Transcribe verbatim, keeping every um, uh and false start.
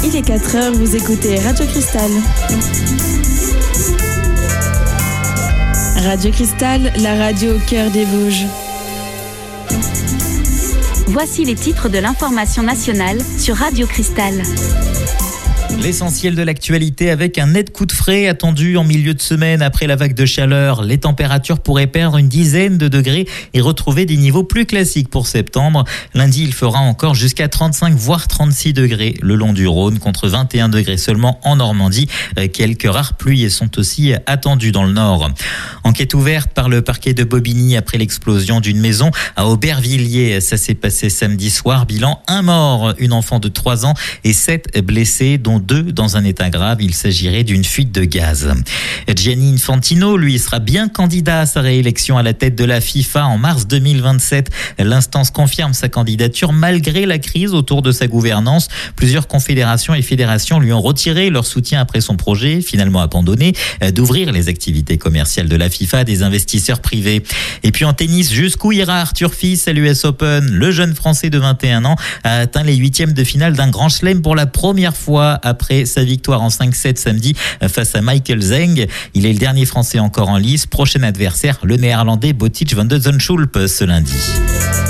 Il est quatre heures, vous écoutez Radio Cristal. Radio Cristal, la radio au cœur des Vosges. Voici les titres de l'information nationale sur Radio Cristal. L'essentiel de l'actualité avec un net coup de frais attendu en milieu de semaine après la vague de chaleur. Les températures pourraient perdre une dizaine de degrés et retrouver des niveaux plus classiques pour septembre. Lundi, il fera encore jusqu'à trente-cinq voire trente-six degrés le long du Rhône contre vingt et un degrés seulement en Normandie. Quelques rares pluies sont aussi attendues dans le nord. Enquête ouverte par le parquet de Bobigny après l'explosion d'une maison à Aubervilliers. Ça s'est passé samedi soir. Bilan, un mort, une enfant de trois ans et sept blessés, dont deux dans un état grave. Il s'agirait d'une fuite de gaz. Gianni Infantino, lui, sera bien candidat à sa réélection à la tête de la FIFA en mars deux mille vingt-sept. L'instance confirme sa candidature malgré la crise autour de sa gouvernance. Plusieurs confédérations et fédérations lui ont retiré leur soutien après son projet, finalement abandonné, d'ouvrir les activités commerciales de la FIFA à des investisseurs privés. Et puis en tennis, jusqu'où ira Arthur Fils à l'U S Open? Le jeune Français de vingt et un ans a atteint les huitièmes de finale d'un grand chelem pour la première fois après sa victoire en cinq sept samedi face à Michael Zeng. Il est le dernier Français encore en lice. Prochain adversaire, le Néerlandais Botic van de Zonschulp ce lundi.